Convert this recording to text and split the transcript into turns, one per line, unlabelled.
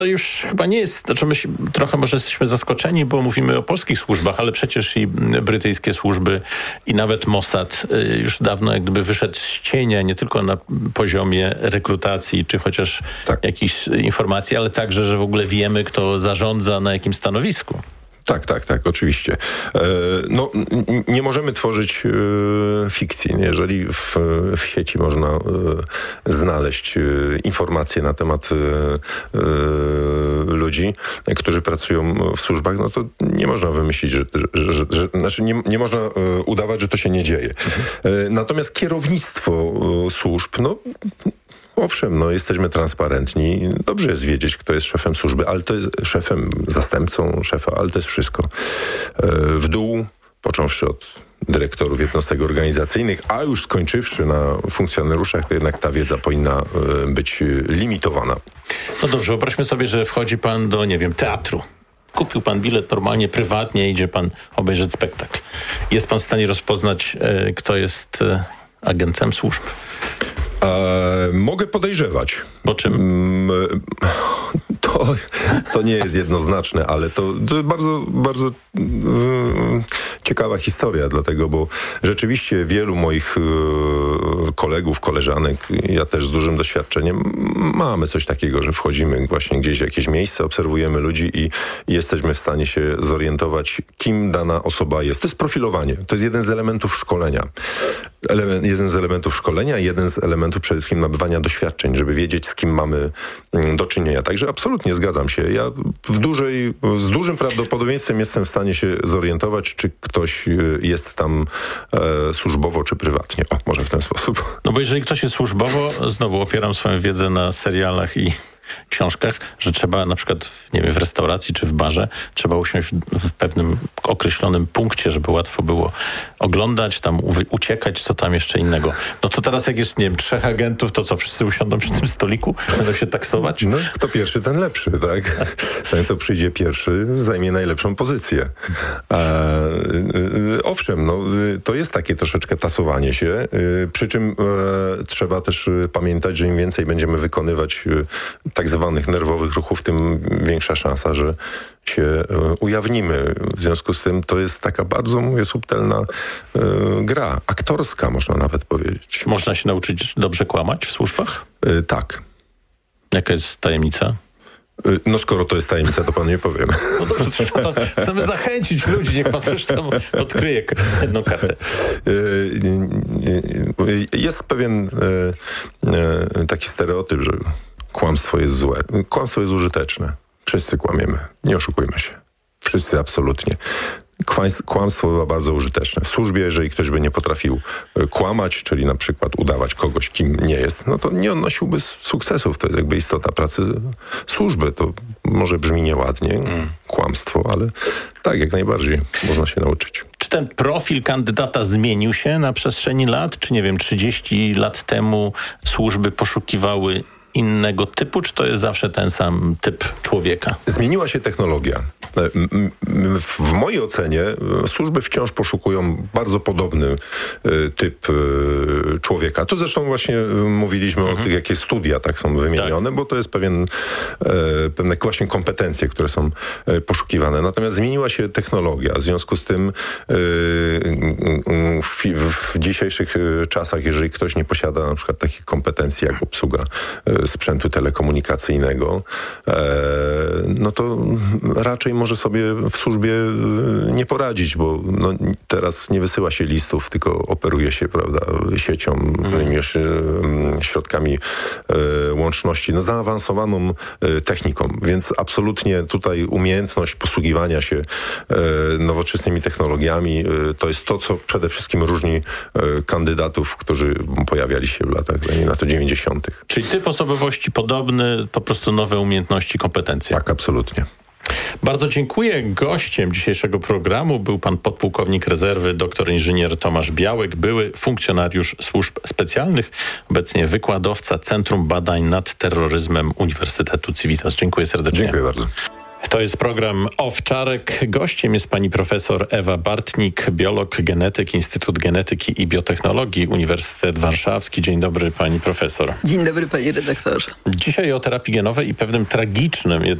To już chyba nie jest, znaczy my trochę może jesteśmy zaskoczeni, bo mówimy o polskich służbach, ale przecież i brytyjskie służby i nawet Mossad już dawno jak gdyby wyszedł z cienia, nie tylko na poziomie rekrutacji, czy chociaż jakichś informacji, ale także, że w ogóle wiemy, kto zarządza na jakim stanowisku.
Tak, oczywiście. Nie możemy tworzyć fikcji. Jeżeli w sieci można znaleźć informacje na temat ludzi, którzy pracują w służbach, no to nie można wymyślić, nie można udawać, że to się nie dzieje. Natomiast kierownictwo służb, owszem, jesteśmy transparentni. Dobrze jest wiedzieć, kto jest szefem służby, ale to jest szefem, zastępcą szefa, ale to jest wszystko. W dół, począwszy od dyrektorów jednostek organizacyjnych, a już skończywszy na funkcjonariuszach, to jednak ta wiedza powinna być limitowana.
No dobrze, wyobraźmy sobie, że wchodzi pan do, teatru. Kupił pan bilet normalnie, prywatnie, idzie pan obejrzeć spektakl. Jest pan w stanie rozpoznać, kto jest agentem służb?
Mogę podejrzewać.
Po czym?
To nie jest jednoznaczne, ale to bardzo, bardzo ciekawa historia, dlatego, bo rzeczywiście wielu moich kolegów, koleżanek, ja też z dużym doświadczeniem, mamy coś takiego, że wchodzimy właśnie gdzieś w jakieś miejsce, obserwujemy ludzi i jesteśmy w stanie się zorientować, kim dana osoba jest. To jest profilowanie. To jest jeden z elementów szkolenia. Jeden z elementów szkolenia i jeden z elementów przede wszystkim nabywania doświadczeń, żeby wiedzieć, z kim mamy do czynienia. Także absolutnie zgadzam się. Ja z dużym prawdopodobieństwem jestem w stanie się zorientować, czy ktoś jest tam służbowo, czy prywatnie. Może w ten sposób.
No bo jeżeli ktoś jest służbowo, znowu opieram swoją wiedzę na serialach i książkach, że trzeba na przykład, w restauracji czy w barze, trzeba usiąść w pewnym określonym punkcie, żeby łatwo było oglądać, tam uciekać, co tam jeszcze innego. No to teraz jak jest, 3 agentów, to co, wszyscy usiądą przy tym stoliku? Będą się taksować?
No, kto pierwszy, ten lepszy, tak? Ten, kto przyjdzie pierwszy, zajmie najlepszą pozycję. Owszem, to jest takie troszeczkę tasowanie się, przy czym trzeba też pamiętać, że im więcej będziemy wykonywać tak zwanych nerwowych ruchów, tym większa szansa, że się ujawnimy. W związku z tym to jest taka bardzo, subtelna gra. Aktorska, można nawet powiedzieć.
Można się nauczyć dobrze kłamać w służbach?
Tak.
Jaka jest tajemnica?
Skoro to jest tajemnica, to panu nie powiem.
No dobrze, chcemy zachęcić ludzi, niech pan coś tam odkryje jedną kartę.
Jest pewien taki stereotyp, że kłamstwo jest złe. Kłamstwo jest użyteczne. Wszyscy kłamiemy. Nie oszukujmy się. Wszyscy absolutnie. Kłamstwo bywa bardzo użyteczne. W służbie, jeżeli ktoś by nie potrafił kłamać, czyli na przykład udawać kogoś, kim nie jest, no to nie odnosiłby sukcesów. To jest jakby istota pracy służby. To może brzmi nieładnie, kłamstwo, ale tak, jak najbardziej można się nauczyć.
Czy ten profil kandydata zmienił się na przestrzeni lat? Czy 30 lat temu służby poszukiwały innego typu, czy to jest zawsze ten sam typ człowieka?
Zmieniła się technologia. W mojej ocenie służby wciąż poszukują bardzo podobny typ człowieka. Tu zresztą właśnie mówiliśmy o tych, jakie studia są wymienione, bo to jest pewne właśnie kompetencje, które są poszukiwane. Natomiast zmieniła się technologia. W związku z tym w dzisiejszych czasach, jeżeli ktoś nie posiada na przykład takich kompetencji jak obsługa sprzętu telekomunikacyjnego, no to raczej może sobie w służbie nie poradzić, bo teraz nie wysyła się listów, tylko operuje się, siecią, środkami łączności, zaawansowaną techniką, więc absolutnie tutaj umiejętność posługiwania się nowoczesnymi technologiami to jest to, co przede wszystkim różni kandydatów, którzy pojawiali się w latach, dajmy na to 90.
Czyli typ osobowości podobny, po prostu nowe umiejętności, kompetencje.
Tak, absolutnie.
Bardzo dziękuję. Gościem dzisiejszego programu był pan podpułkownik rezerwy dr inżynier Tomasz Białek, były funkcjonariusz służb specjalnych, obecnie wykładowca Centrum Badań nad Terroryzmem Uniwersytetu Civitas. Dziękuję serdecznie.
Dziękuję bardzo.
To jest program Owczarek. Gościem jest pani profesor Ewa Bartnik, biolog, genetyk, Instytut Genetyki i Biotechnologii, Uniwersytet Warszawski. Dzień dobry, pani profesor.
Dzień dobry, panie redaktorze.
Dzisiaj o terapii genowej i pewnym tragicznym